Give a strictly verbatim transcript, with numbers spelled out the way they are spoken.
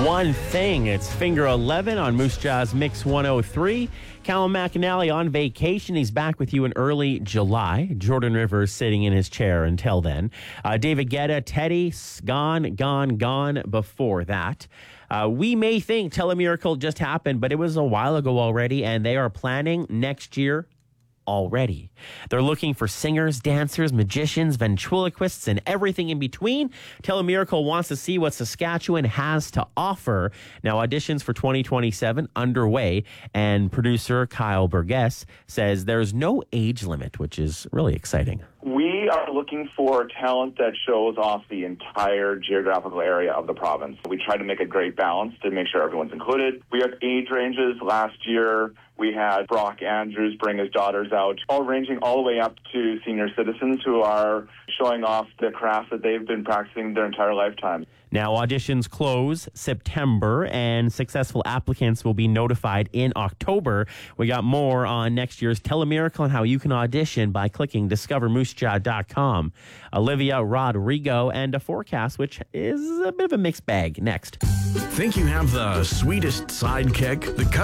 One Thing. It's Finger eleven on Moose Jazz Mix one oh three. Callum McAnally on vacation. He's back with you in early July. Jordan Rivers sitting in his chair until then. Uh, David Guetta, Teddy, gone, gone, gone before that. Uh, we may think Telemiracle just happened, but it was a while ago already, and they are planning next year already. They're looking for singers, dancers, magicians, ventriloquists, and everything in between. Telemiracle wants to see what Saskatchewan has to offer. Now, auditions for twenty twenty-seven underway, and producer Kyle Burgess says there's no age limit, which is really exciting. We are looking for talent that shows off the entire geographical area of the province. We try to make a great balance to make sure everyone's included. We have age ranges. Last year, we had Brock Andrews bring his daughters out, all ranging all the way up to senior citizens who are showing off the craft that they've been practicing their entire lifetime. Now, auditions close September, and successful applicants will be notified in October. We got more on next year's Telemiracle and how you can audition by clicking discover moose jaw dot com. Olivia Rodrigo and a forecast, which is a bit of a mixed bag. Next. Think you have the sweetest sidekick? The